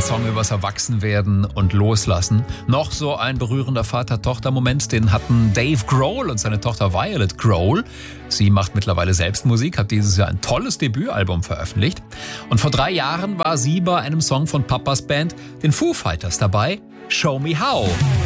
Ein Song übers Erwachsenwerden und Loslassen. Noch so ein berührender Vater-Tochter-Moment, den hatten Dave Grohl und seine Tochter Violet Grohl. Sie macht mittlerweile selbst Musik, hat dieses Jahr ein tolles Debütalbum veröffentlicht. Und vor 3 Jahren war sie bei einem Song von Papas Band, den Foo Fighters, dabei. Show Me How.